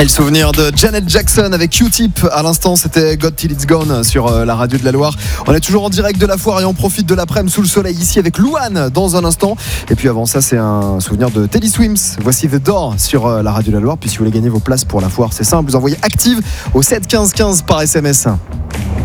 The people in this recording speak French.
Et le souvenir de Janet Jackson avec Q-Tip. À l'instant, c'était God Till It's Gone sur la radio de la Loire. On est toujours en direct de la foire et on profite de l'après-midi sous le soleil ici avec Louane dans un instant. Et puis avant ça, c'est un souvenir de Teddy Swims. Voici The Door sur la radio de la Loire. Puis si vous voulez gagner vos places pour la foire, c'est simple. Vous envoyez Active au 7 15 15 par SMS.